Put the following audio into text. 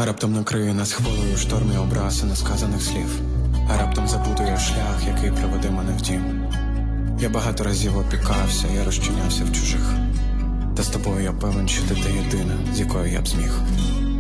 А раптом накриє нас хвилею шторм і образ і несказаних слів. А раптом забуду я шлях, який приведе мене в дім. Я багато разів опікався, я розчинявся в чужих. Та з тобою я певен, що ти та єдина, з якою я б зміг.